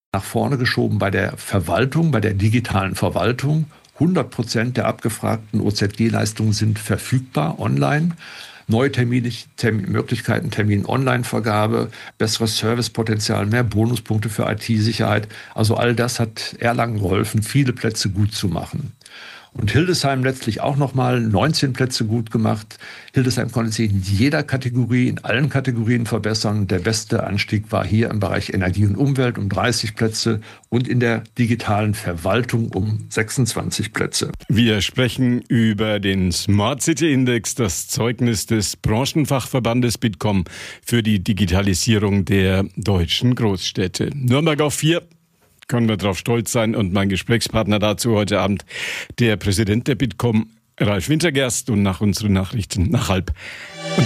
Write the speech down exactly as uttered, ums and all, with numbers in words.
nach vorne geschoben bei der Verwaltung, bei der digitalen Verwaltung. hundert Prozent der abgefragten O Z G-Leistungen sind verfügbar online. Neue Termine, Termin, Möglichkeiten, Termin-Online-Vergabe, besseres Servicepotenzial, mehr Bonuspunkte für I T-Sicherheit. Also all das hat Erlangen geholfen, viele Plätze gut zu machen. Und Hildesheim letztlich auch nochmal neunzehn Plätze gut gemacht. Hildesheim konnte sich in jeder Kategorie, in allen Kategorien verbessern. Der beste Anstieg war hier im Bereich Energie und Umwelt um dreißig Plätze und in der digitalen Verwaltung um sechsundzwanzig Plätze. Wir sprechen über den Smart City Index, das Zeugnis des Branchenfachverbandes Bitkom für die Digitalisierung der deutschen Großstädte. Nürnberg auf vier. Können wir darauf stolz sein. Und mein Gesprächspartner dazu heute Abend, der Präsident der Bitkom, Ralf Wintergerst. Und nach unseren Nachrichten nach halb